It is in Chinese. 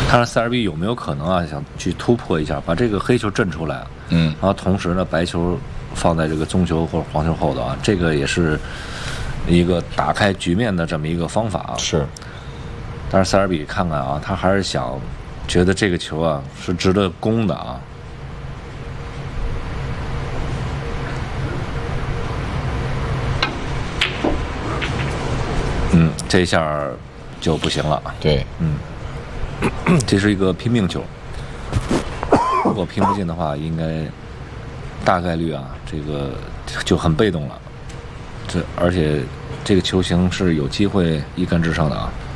看看塞尔比有没有可能啊，想去突破一下，把这个黑球震出来，然后同时呢，白球放在这个棕球或者黄球后头啊，这个也是一个打开局面的这么一个方法啊。 是， 但是塞尔比看看啊，他还是觉得这个球啊是值得攻的啊。这下就不行了。 对， 这是一个拼命球，如果拼不进的话，应该大概率啊，这个就很被动了。而且这个球型是有机会一杆制胜的啊。